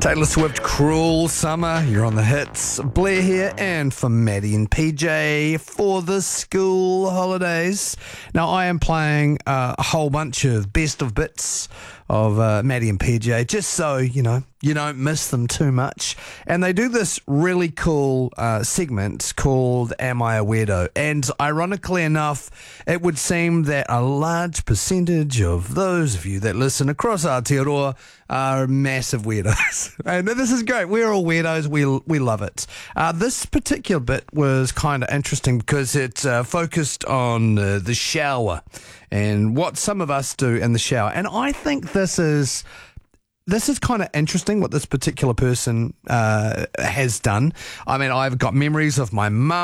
Taylor Swift, Cruel Summer. You're on the hits. Blair here, and for Maddie and PJ for the school holidays. Now, I am playing a whole bunch of best of bits of Maddie and PJ, just so, you don't miss them too much. And they do this really cool segment called Am I a Weirdo? And ironically enough, it would seem that a large percentage of those of you that listen across Aotearoa are massive weirdos. And this is great. We're all weirdos. We love it. This particular bit was kind of interesting because it focused on the shower and what some of us do in the shower. And I think this is kind of interesting what this particular person has done. I mean, I've got memories of my mum